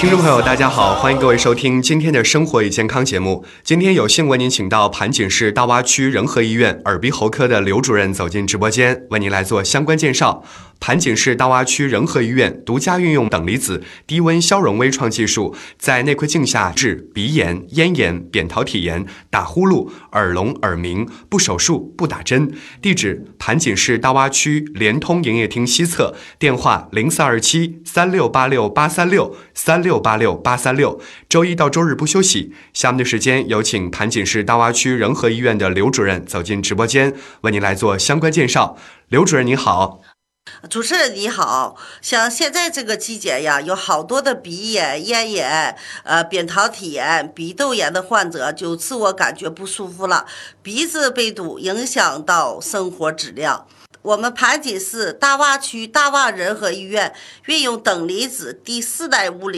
听众朋友大家好，欢迎各位收听今天的生活与健康节目。今天有幸为您请到盘锦市大洼区仁和医院耳鼻喉科的刘主任走进直播间，为您来做相关介绍。盘锦市大洼区仁和医院独家运用等离子低温消融微创技术，在内窥镜下治鼻炎、咽炎、扁桃体炎、打呼噜、耳聋耳鸣，不手术不打针。地址：盘锦市大洼区联通营业厅西侧，电话042736868363686836。周一到周日不休息。下面的时间有请盘锦市大洼区仁和医院的刘主任走进直播间，为您来做相关介绍。刘主任您好。 主持人你好，像现在这个季节呀，有好多的鼻炎、咽炎、扁桃体炎、鼻窦炎的患者就自我感觉不舒服了，鼻子被堵，影响到生活质量。我们盘锦市大洼区大洼仁和医院运用等离子第4代物理